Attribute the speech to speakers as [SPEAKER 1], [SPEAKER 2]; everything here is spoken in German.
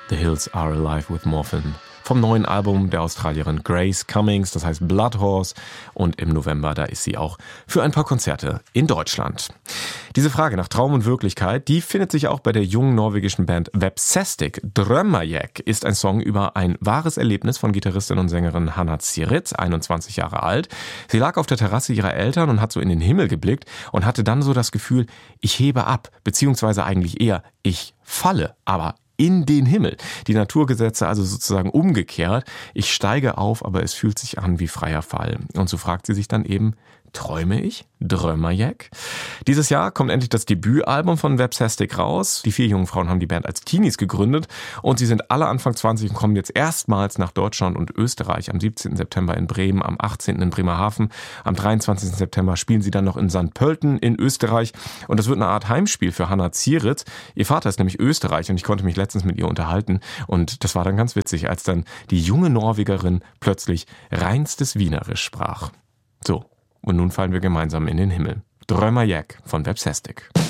[SPEAKER 1] The Hills Are Alive with Morphine. Vom neuen Album der Australierin Grace Cummings, das heißt Blood Horse. Und im November, da ist sie auch für ein paar Konzerte in Deutschland. Diese Frage nach Traum und Wirklichkeit, die findet sich auch bei der jungen norwegischen Band Websestic. Drømmejeck ist ein Song über ein wahres Erlebnis von Gitarristin und Sängerin Hanna Zieritz, 21 Jahre alt. Sie lag auf der Terrasse ihrer Eltern und hat so in den Himmel geblickt und hatte dann so das Gefühl, ich hebe ab, beziehungsweise eigentlich eher, ich falle, aber in den Himmel. Die Naturgesetze also sozusagen umgekehrt. Ich steige auf, aber es fühlt sich an wie freier Fall. Und so fragt sie sich dann eben, träume ich? Drømmejeck? Dieses Jahr kommt endlich das Debütalbum von Websestic raus. Die 4 jungen Frauen haben die Band als Teenies gegründet und sie sind alle Anfang 20 und kommen jetzt erstmals nach Deutschland und Österreich. Am 17. September in Bremen, am 18. in Bremerhaven, am 23. September spielen sie dann noch in St. Pölten in Österreich und das wird eine Art Heimspiel für Hanna Zieritz. Ihr Vater ist nämlich Österreicher und ich konnte mich letztens mit ihr unterhalten und das war dann ganz witzig, als dann die junge Norwegerin plötzlich reinstes Wienerisch sprach. So. Und nun fallen wir gemeinsam in den Himmel. Drømmejeck von Websestic.